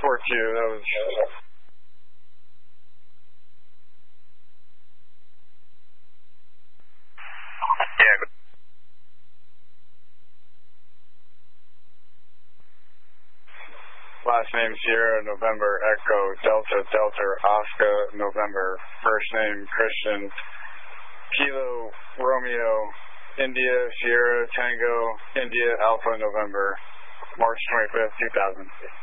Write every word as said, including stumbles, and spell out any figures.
four two, that was... Yeah. Last name Sierra, November, Echo, Delta, Delta, Oscar, November. First name Christian, Kilo, Romeo, India, Sierra, Tango, India, Alpha, November. March twenty-fifth, two thousand.